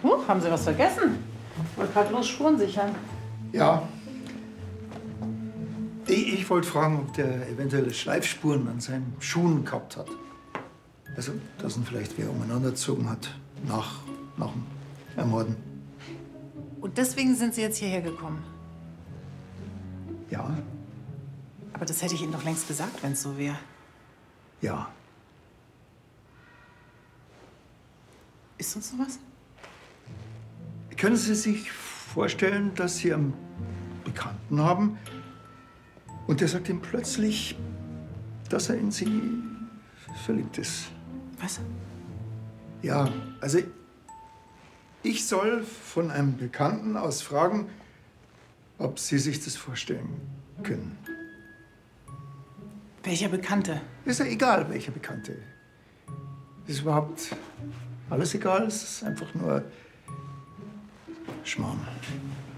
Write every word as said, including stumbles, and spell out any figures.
Huch, haben Sie was vergessen? Ich wollte gerade los Spuren sichern. Ja. Ich, ich wollte fragen, ob der eventuelle Schleifspuren an seinen Schuhen gehabt hat. Also, dass ihn vielleicht wer umeinander gezogen hat nach, nach dem Ermorden. Und deswegen sind Sie jetzt hierher gekommen? Ja. Aber das hätte ich Ihnen doch längst gesagt, wenn es so wäre. Ja. Ist uns sowas? Können Sie sich vorstellen, dass Sie einen Bekannten haben und der sagt Ihnen plötzlich, dass er in Sie verliebt ist? Was? Ja, also ich soll von einem Bekannten aus fragen, ob Sie sich das vorstellen können. Welcher Bekannte? Ist ja egal, welcher Bekannte. Ist überhaupt alles egal, es ist einfach nur Schmarrn.